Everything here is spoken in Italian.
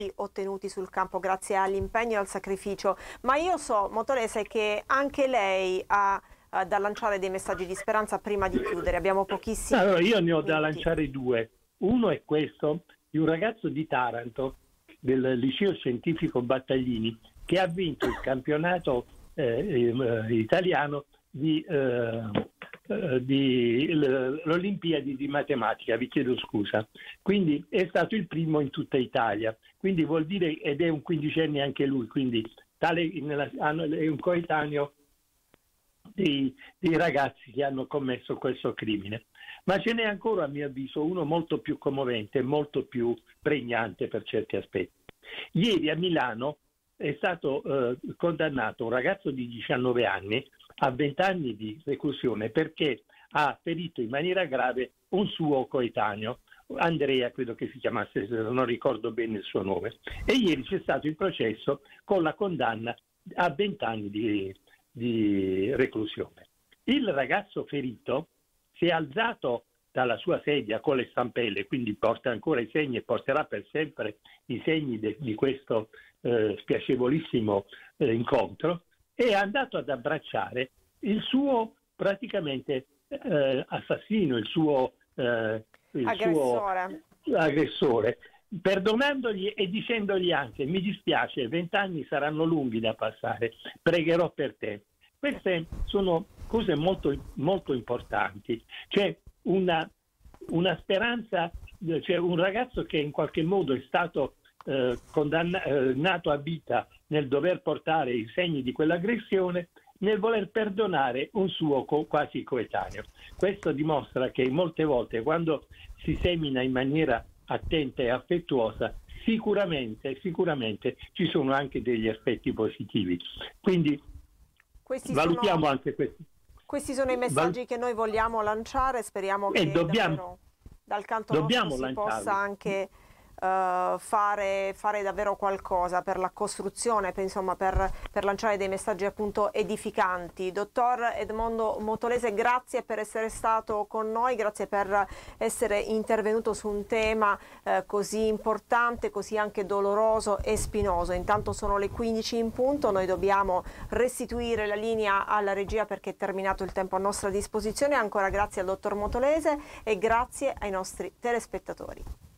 ottenuti sul campo grazie all'impegno e al sacrificio, ma io so, Motolese, che anche lei ha da lanciare dei messaggi di speranza prima di chiudere. Abbiamo pochissimi Allora, io ne ho minuti. da lanciare due. Uno è questo, di un ragazzo di Taranto, del liceo scientifico Battaglini, che ha vinto il campionato italiano di l'Olimpiadi di matematica, vi chiedo scusa. Quindi è stato il primo in tutta Italia. Quindi vuol dire, ed è un quindicenne anche lui, quindi tale è un coetaneo dei ragazzi che hanno commesso questo crimine. Ma ce n'è ancora, a mio avviso, uno molto più commovente, molto più pregnante per certi aspetti. Ieri a Milano è stato condannato un ragazzo di 19 anni a 20 anni di reclusione perché ha ferito in maniera grave un suo coetaneo, Andrea credo che si chiamasse, non ricordo bene il suo nome, e ieri c'è stato il processo con la condanna a 20 anni di reclusione. Il ragazzo ferito si è alzato dalla sua sedia con le stampelle, quindi porta ancora i segni e porterà per sempre i segni di questo spiacevolissimo incontro, e è andato ad abbracciare il suo praticamente assassino, il suo aggressore, perdonandogli e dicendogli anche: mi dispiace, 20 anni saranno lunghi da passare, pregherò per te. Queste sono cose molto, molto importanti. C'è una speranza, c'è un ragazzo che in qualche modo è stato condannato a vita nel dover portare i segni di quell'aggressione, nel voler perdonare un suo quasi coetaneo. Questo dimostra che molte volte, quando si semina in maniera attenta e affettuosa, sicuramente ci sono anche degli aspetti positivi. Quindi valutiamo anche questo. Questi sono i messaggi che noi vogliamo lanciare, speriamo che davvero dal canto nostro si possa anche fare davvero qualcosa per la costruzione, per lanciare dei messaggi appunto edificanti. Dottor Edmondo Motolese, grazie per essere stato con noi, grazie per essere intervenuto su un tema così importante, così anche doloroso e spinoso. Intanto sono le 15 in punto, noi dobbiamo restituire la linea alla regia perché è terminato il tempo a nostra disposizione. Ancora grazie al dottor Motolese e grazie ai nostri telespettatori.